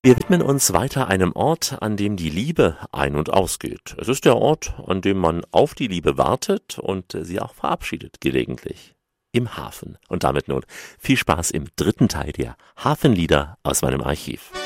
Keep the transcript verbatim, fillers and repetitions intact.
Wir widmen uns weiter einem Ort, an dem die Liebe ein- und ausgeht. Es ist der Ort, an dem man auf die Liebe wartet und äh, sie auch verabschiedet, gelegentlich. Im Hafen. Und damit nun viel Spaß im dritten Teil der Hafenlieder aus meinem Archiv.